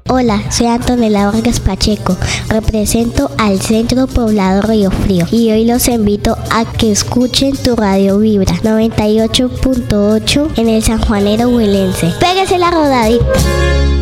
Hola, soy Antonella Vargas Pacheco, represento al Centro Poblado Río Frío y hoy los invito a que escuchen tu Radio Vibra 98.8 en el Sanjuanero Huilense. Pégase la rodadita.